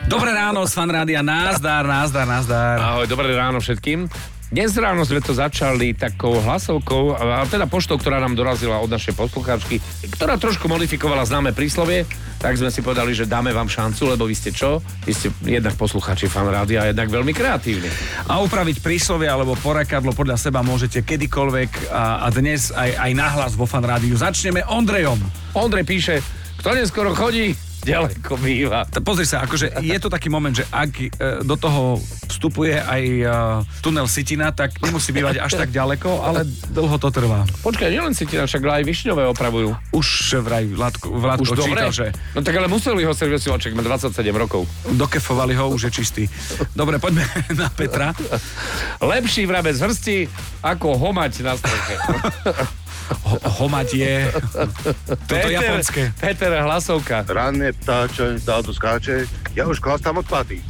Dobré ráno z Fan Rádia, nazdar. Ahoj, dobré ráno všetkým. Dnes ráno sme to začali takou hlasovkou, a teda poštou, ktorá nám dorazila od našej poslucháčky, ktorá trošku modifikovala známe príslovie, tak sme si povedali, že dáme vám šancu, lebo vy ste čo? Vy ste jednak poslucháči Fan Rádia a jednak veľmi kreatívni. A upraviť príslovie alebo porekadlo podľa seba môžete kedykoľvek a dnes aj nahlas vo Fan Rádiu. Začneme Ondrejom. Ondrej píše, kto neskoro chodí, ďaleko býva. Pozri sa, akože je to taký moment, že ak do toho vstupuje aj tunel Sitina, tak nemusí bývať až tak ďaleko, ale dlho to trvá. Počkaj, nielen Sitina, však aj Višňové opravujú. Už vraj Vládko Už čítal, dobre? že No tak ale museli ho servisovať, čak má 27 rokov. dokefovali ho, už je čistý. Dobre, poďme na Petra. Lepší vrabec hrsti, ako homať na streche. Homať je toto japonské. Peter, hlasovka. Ranné ptáče, táto skáče, ja už chlastám od paty.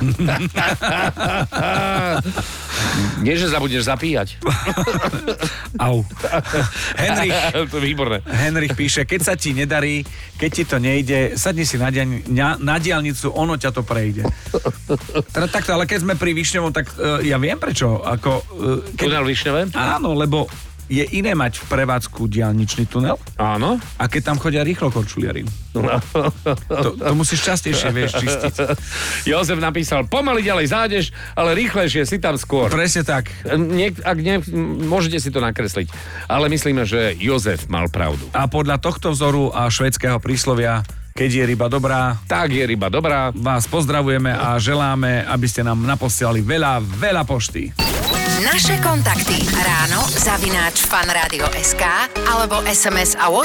Nie, že zabudneš zapíjať. Au. Henrich, To je výborné. Henrich píše, keď sa ti nedarí, keď ti to nejde, sadni si na diaľnicu, ono ťa to prejde. Teda takto, ale keď sme pri Višňovom, tak ja viem prečo. Tunel Višňové? Áno, lebo je iné mať v prevádzku diaľničný tunel Áno. a keď tam chodia rýchlo korčuliari. To musíš častejšie, vieš, čistiť. Jozef napísal, pomaly ďalej zájdeš, ale rýchlejšie si tam skôr. Presne tak. Ak nie, môžete si to nakresliť. Ale myslíme, že Jozef mal pravdu. A podľa tohto vzoru a švédskeho príslovia, keď je ryba dobrá, Tak je ryba dobrá. vás pozdravujeme a želáme, aby ste nám naposielali veľa pošty. Naše kontakty ráno @fanradio.sk alebo SMS a